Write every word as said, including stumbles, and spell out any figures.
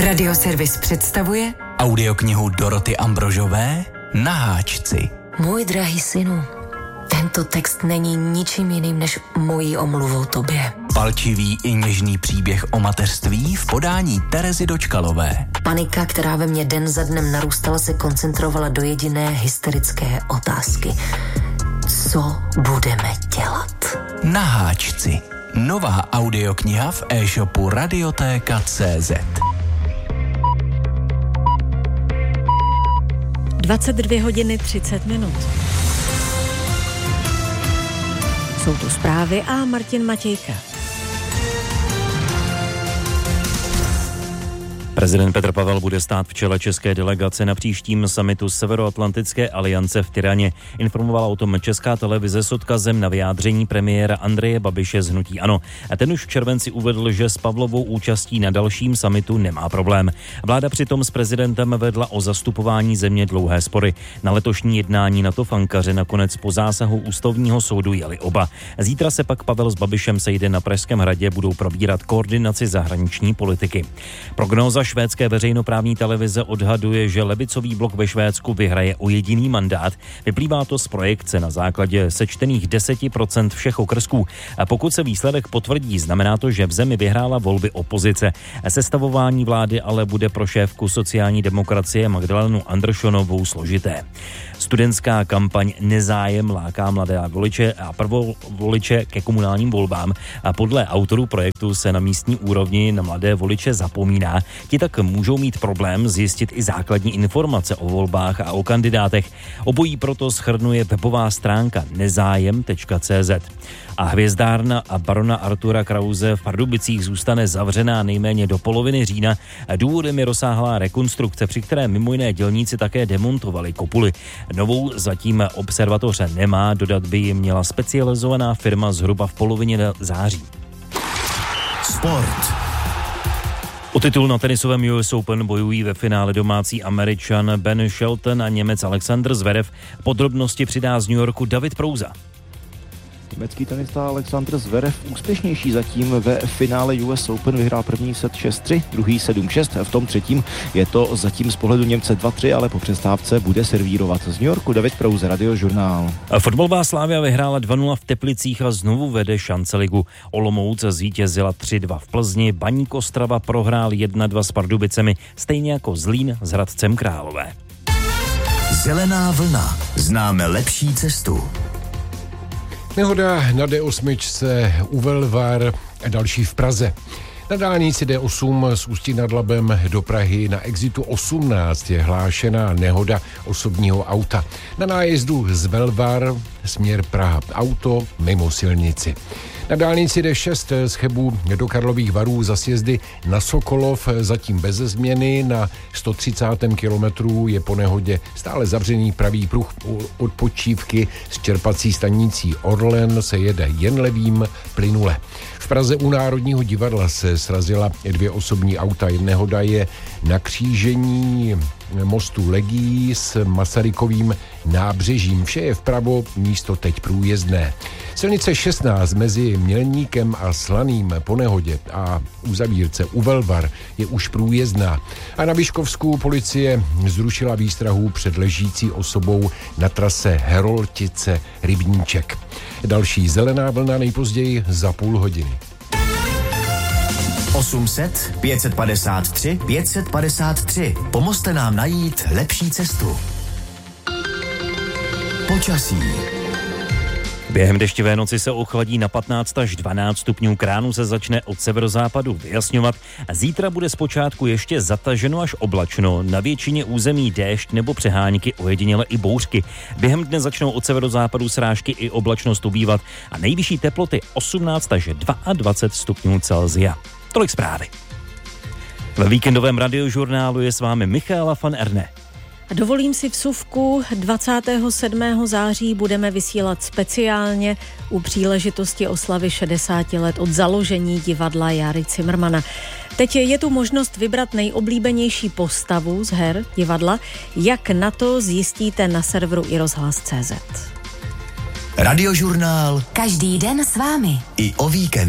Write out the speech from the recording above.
Radioservis představuje audioknihu Doroty Ambrožové Na háčci. Můj drahý synu, tento text není ničím jiným než mojí omluvou tobě. Palčivý i něžný příběh o mateřství v podání Terezy Dočkalové. Panika, která ve mně den za dnem narůstala, se koncentrovala do jediné hysterické otázky. Co budeme dělat? Na háčci. Nová audiokniha v e-shopu Radiotéka tečka cé zet. dvacet dvě hodiny třicet minut. Jsou tu zprávy a Martin Matějka. Prezident Petr Pavel bude stát v čele české delegace na příštím summitu Severoatlantické aliance v Tiraně. Informovala o tom Česká televize s odkazem na vyjádření premiéra Andreje Babiše z hnutí ANO. A ten už v červenci uvedl, že s Pavlovou účastí na dalším summitu nemá problém. Vláda přitom s prezidentem vedla o zastupování země dlouhé spory. Na letošní jednání NATO v Ankaře nakonec po zásahu ústavního soudu jeli oba. Zítra se pak Pavel s Babišem sejde na Pražském hradě, budou probírat koordinaci zahraniční politiky. Prognóza švédské veřejnoprávní televize odhaduje, že levicový blok ve Švédsku vyhraje o jediný mandát. Vyplývá to z projekce na základě sečtených deset procent všech okrsků. A pokud se výsledek potvrdí, znamená to, že v zemi vyhrála volby opozice. Sestavování vlády ale bude pro šéfku sociální demokracie Magdalenu Andersonovou složité. Studentská kampaň Nezájem láká mladé voliče a prvovoliče ke komunálním volbám. A podle autorů projektu se na místní úrovni na mladé voliče zapomíná. Ti tak můžou mít problém zjistit i základní informace o volbách a o kandidátech. Obojí proto shrnuje webová stránka nezájem tečka cé zet. A hvězdárna a barona Artura Krause v Pardubicích zůstane zavřená nejméně do poloviny října. Důvodem je rozsáhlá rekonstrukce, při které mimo jiné dělníci také demontovali kopuly. Novou zatím observatoře nemá, dodat by ji měla specializovaná firma zhruba v polovině září. Sport. O titul na tenisovém U S Open bojují ve finále domácí Američan Ben Shelton a Němec Alexander Zverev. Podrobnosti přidá z New Yorku David Prouza. Německý tenista Alexander Zverev úspěšnější zatím ve finále U S Open, vyhrál první set šest tři, druhý sedm šest, v tom třetím je to zatím z pohledu Němce dva tři, ale po přestávce bude servírovat. Z New Yorku David Prouze, Radiožurnál. Fotbalová Slavia vyhrála dva nula v Teplicích a znovu vede Šanceligu. Olomouc zvítězila tři dva v Plzni, Baník Ostrava prohrál jedna dva s Pardubicemi, stejně jako Zlín s Hradcem Králové. Zelená vlna. Známe lepší cestu. Nehoda na D osm u Velvar a další v Praze. Na dálnici D osm z Ústí nad Labem do Prahy na exitu osmnáct je hlášená nehoda osobního auta. Na nájezdu z Velvar směr Praha auto mimo silnici. Na dálnici D šest z Chebu do Karlových Varů za sjezdy na Sokolov zatím bez změny. Na sto třicátém kilometru je po nehodě stále zavřený pravý pruh od Počívky s čerpací stanicí Orlen se jede jen levým plynule. V Praze u Národního divadla se srazila dvě osobní auta. Nehoda je na křížení mostu Legií s Masarykovým nábřežím. Vše je vpravo, místo teď průjezdné. Silnice šestnáct mezi Mělníkem a Slaným po nehodě a uzavírce u Velvar je už průjezdná. A na Vyškovsku policie zrušila výstrahu před ležící osobou na trase Heroltice Rybníček. Další zelená vlna nejpozději za půl hodiny. osm set, pět set padesát tři, pět set padesát tři. Pomozte nám najít lepší cestu. Počasí. Během deštivé noci se ochladí na patnáct až dvanáct stupňů, k ránu se začne od severozápadu vyjasňovat a zítra bude zpočátku ještě zataženo až oblačno, na většině území déšť nebo přehánky, ojediněle i bouřky. Během dne začnou od severozápadu srážky i oblačnost ubývat a nejvyšší teploty osmnáct až dvacet dva stupňů Celsia. Tolik zprávy. Ve víkendovém radiožurnálu je s vámi Michaela van Erne. A dovolím si vsuvku, dvacátého sedmého září budeme vysílat speciálně u příležitosti oslavy šedesáti let od založení divadla Járy Cimrmana. Teď je tu možnost vybrat nejoblíbenější postavu z her divadla. Jak na to zjistíte na serveru i rozhlas tečka cé zet. Radiožurnál. Každý den s vámi. I o víkendu.